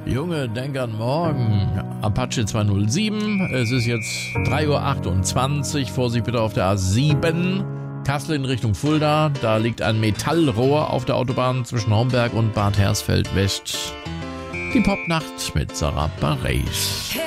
Junge, denk an morgen. Apache 207. Es ist jetzt 3:28 Uhr. Vorsicht bitte auf der A7. Kassel in Richtung Fulda. Da liegt ein Metallrohr auf der Autobahn zwischen Homberg und Bad Hersfeld West. Die Popnacht mit Sarah Bareilles.